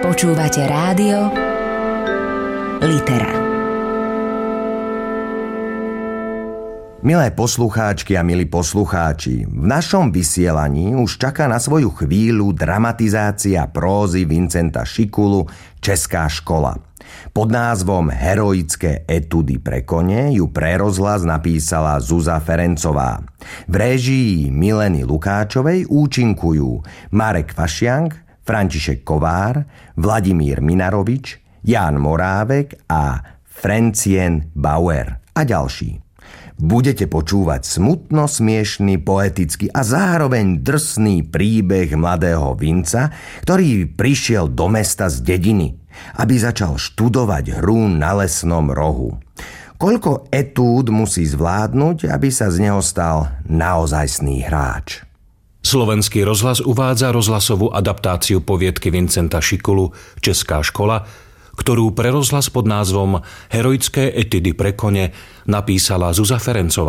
Počúvate rádio Litera. Milé poslucháčky a milí poslucháči, v našom vysielaní už čaká na svoju chvíľu dramatizácia prózy Vincenta Šikulu Česká škola. Pod názvom Heroické etudy pre kone ju pre rozhlas napísala Zuza Ferencová. V réžii Mileny Lukáčovej účinkujú Marek Fašiank, František Kovár, Vladimír Minarovič, Ján Morávek a Francien Bauer a ďalší. Budete počúvať smutno smiešný, poetický a zároveň drsný príbeh mladého Vinca, ktorý prišiel do mesta z dediny, aby začal študovať hru na lesnom rohu. Koľko etúd musí zvládnuť, aby sa z neho stal naozajstný hráč? Slovenský rozhlas uvádza rozhlasovú adaptáciu poviedky Vincenta Šikulu Česká škola, ktorú pre rozhlas pod názvom Heroické etudy pre kone napísala Zuza Ferencová.